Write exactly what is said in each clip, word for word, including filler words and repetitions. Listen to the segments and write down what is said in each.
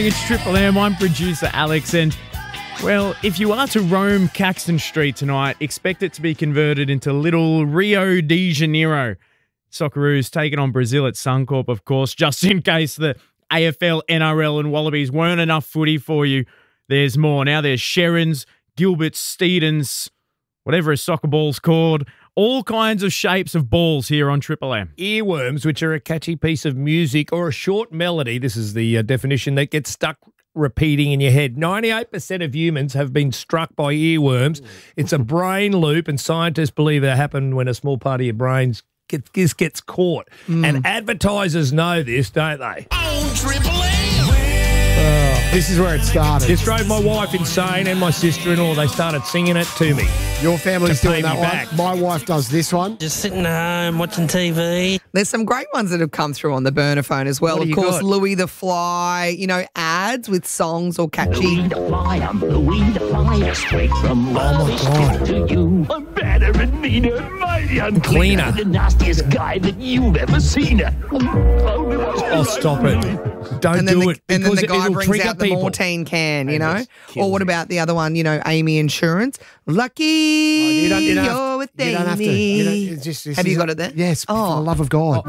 It's Triple M. I'm producer Alex, and well, if you are to roam Caxton Street tonight, expect it to be converted into little Rio de Janeiro. Socceroos taking on Brazil at Suncorp, of course, just in case the A F L, N R L and Wallabies weren't enough footy for you. There's more. Now there's Sherrins, Gilberts, Steedens, whatever a soccer ball's called. All kinds of shapes of balls here on Triple M. Earworms, which are a catchy piece of music or a short melody. This is the uh, definition that gets stuck repeating in your head. ninety-eight percent of humans have been struck by earworms. It's a brain loop, and scientists believe it happened when a small part of your brains gets, gets, gets caught. Mm. And advertisers know this, don't they? Oh, Triple M! Oh, this is where it started. This drove my wife insane and my sister-in-law. They started singing it to me. Your family's to doing pay that me one. back. My wife does this one. Just sitting at home watching T V. There's some great ones that have come through on the burner phone as well. What Of do you course, got? Louis the Fly, you know, ads with songs or catchy. Louis the Fly, I'm Louis the Fly, straight from God. to you. I'm better and meaner, mighty and Cleaner. the nastiest guy that you've ever seen. Oh, stop it. Don't And then, do the, it. and then because the guy it'll brings trigger out the people. Mortein can, you And know? just kills Or what you. about the other one, you know, Amy Insurance? Lucky you don't- you don't have- you're with You Amy. don't have to. You don't, it's just, this Have is you a- got it there? Yes, Oh. for the love of God.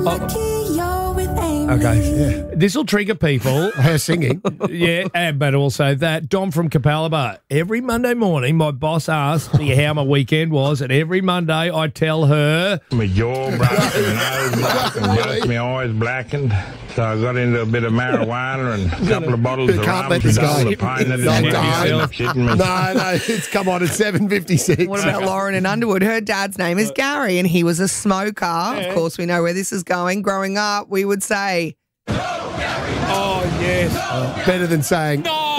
Okay. Yeah. This will trigger people. Her singing. Yeah, and, but also that. Dom from Capalaba. Every Monday morning, my boss asks me how my weekend was, and every Monday I tell her, My jaw blackened, my nose blackened, both my eyes blackened. So I got into a bit of marijuana and a couple of bottles You of can't rum, let this some go. double of pine that No, is don't. shitting me. No, no, it's come on at seven fifty-six. What about Lauren in Underwood? Her dad's name is Gary, and he was a smoker. Of course, we know where this is going. Growing up, we would say, oh, yes. Better than saying, no,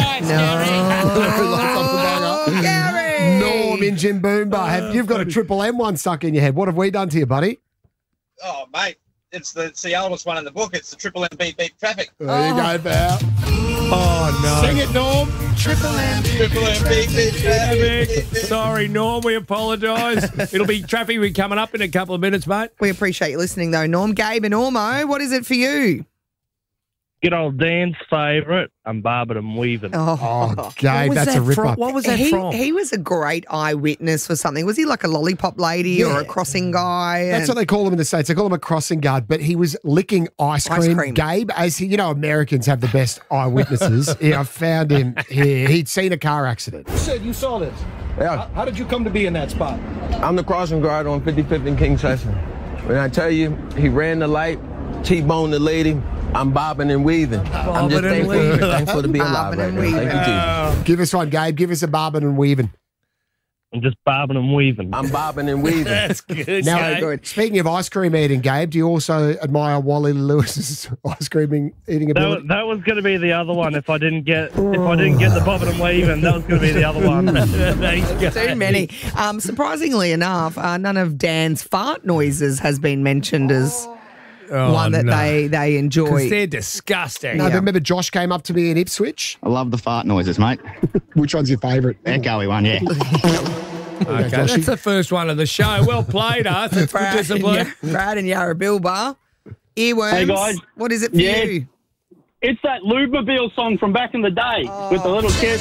Gary. Norm in Jimboomba. Have, you've got a Triple M one stuck in your head. What have we done to you, buddy? Oh, mate, it's the it's the oldest one in the book. It's the Triple M beat beat traffic. There you go, pal. Oh, no. Sing it, Norm. Triple M, Triple M beat beat traffic. Sorry, Norm, we apologise. It'll be traffic we're coming up in a couple of minutes, mate. We appreciate you listening, though, Norm. Gabe and Ormo, what is it for you? Good old Dan's favourite, I'm Barbara and Weaving. Oh, Gabe, was that's that a ripper. from? What was that he, from? he was a great eyewitness for something. Was he like a lollipop lady or a Yeah. crossing guy? That's what And- they call him in the States. They call him a crossing guard, but he was licking ice Ice cream. cream. Gabe, as he, you know, Americans have the best eyewitnesses. Yeah, I found him here. He'd seen a car accident. You said you saw this. Yeah. How, how did you come to be in that spot? I'm the crossing guard on fifty-fifth and King Session. When I tell you, he ran the light, T-boned the lady, I'm bobbing and weaving. I'm just Bobbing and thankful, weaving. thankful to be alive Bobbing right and now. weaving. Thank you, Jesus. Give us one, Gabe. Give us a bobbing and weaving. I'm just bobbing and weaving. I'm bobbing and weaving. That's good. Now, Gabe. good. speaking of ice cream eating, Gabe, do you also admire Wally Lewis's ice cream eating That was, ability? that was going to be the other one. If I didn't get if I didn't get the bobbing and weaving, that was going to be the other one. Thanks, Gabe. Too many. Um, surprisingly enough, uh, none of Dan's fart noises has been mentioned as Oh, one that no. they, they enjoy. Because they're disgusting. No, but remember Josh came up to me in Ipswich? I love the fart noises, mate. Which one's your favourite? Echoey one, yeah. Okay, Joshy. that's the first one of the show. Well played, us. That's good Brad, and, discipline. Ya- Brad and Yarra Bilbar. Earworms. Hey, guys. What is it for Yeah. you? It's that Lubmobile song from back in the day with the little kids.